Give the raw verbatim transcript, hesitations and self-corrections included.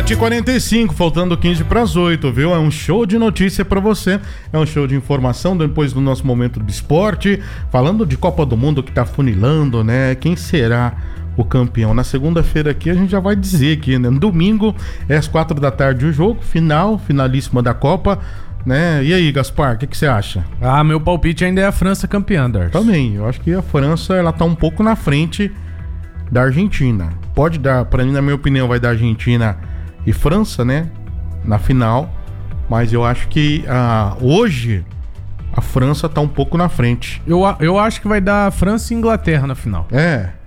sete e quarenta e cinco, faltando quinze para as oito, viu? É um show de notícia para você, é um show de informação depois do nosso momento de esporte, falando de Copa do Mundo que tá funilando, né? Quem será o campeão? Na segunda-feira aqui a gente já vai dizer aqui, né? No domingo é às quatro da tarde o jogo, final, finalíssima da Copa, né? E aí, Gaspar, o que que você acha? Ah, meu palpite ainda é a França campeã, Darcy. Também, eu acho que a França, ela tá um pouco na frente da Argentina. Pode dar, pra mim, na minha opinião, vai dar Argentina e França, né? Na final. Mas eu acho que ah, hoje a França tá um pouco na frente. Eu, eu acho que vai dar França e Inglaterra na final. É.